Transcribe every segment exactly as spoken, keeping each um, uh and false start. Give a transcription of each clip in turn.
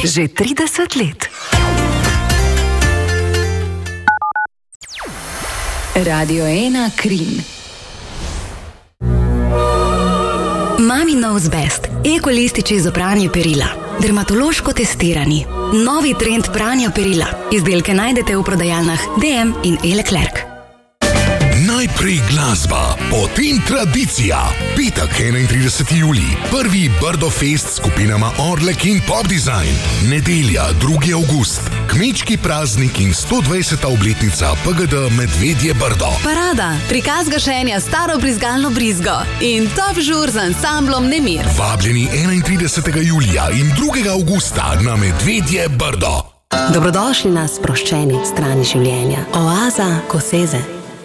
Že trideset let. Radio ena Krim. Mami Knows Best. Ekolističi za pranje perila. Dermatološko testirani. Novi trend pranja perila. Izdelke najdete v prodajalnah D M in E. Leclerc. Najprej glasba, potem tradicija. Petek, enaintrideseti julij, prvi Brdo Fest s skupinama Orlek in Pop Design. Nedelja, drugi avgust, kmečki praznik in sto dvajseta obletnica P G D Medvedje Brdo. Parada, prikaz gašenja staro brizgalno brizgo in top žur z ansamblom Nemir. Vabljeni enaintridesetega julija in drugega avgusta na Medvedje Brdo. Dobrodošli na sproščeni strani življenja. Oaza Koseze.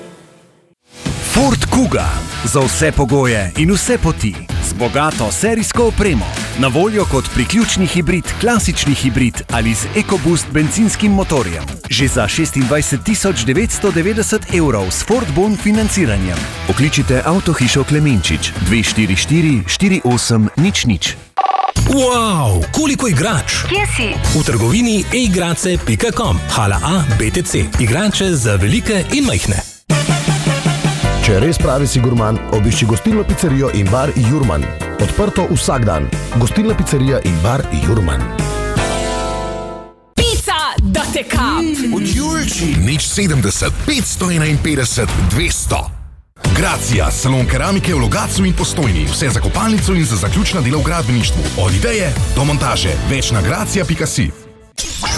Ford Kuga. Za vse pogoje in vse poti. Z bogato serijsko opremo. Na voljo kot priključni hibrid, klasični hibrid ali z EcoBoost bencinskim motorjem. Že za šestindvajset tisoč devetsto devetdeset evrov s Ford Bon financiranjem. Pokličite Avtohišo Klemenčič dve štiri štiri štiri osem nič nič. Wow, koliko igrač! Kje si? V trgovini e igrace pika com. Hala A, B T C. Igrače za velike in majhne. Če res pravi si gurman, obišči gostilno pizzerijo in bar Jurman. Odprto vsak dan. Gostilna pizzerija in bar Jurman. Pizza, da te kap! Od Julči. Nič sedemdeset, petsto enainpetdeset, dvesto. Gracija, salon keramike v Logatcu in Postojni. Vse za kopalnico in za zaključna dela v gradbeništvu. Od ideje do montaže. Več na gracija pika si.